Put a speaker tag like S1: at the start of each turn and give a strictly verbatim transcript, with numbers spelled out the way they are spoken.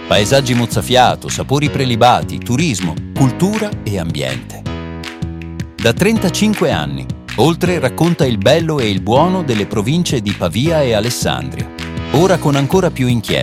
S1: Paesaggi mozzafiato, sapori prelibati, turismo, cultura e ambiente. Da trentacinque anni, Oltre racconta il bello e il buono delle province di Pavia e Alessandria, ora con ancora più inchieste.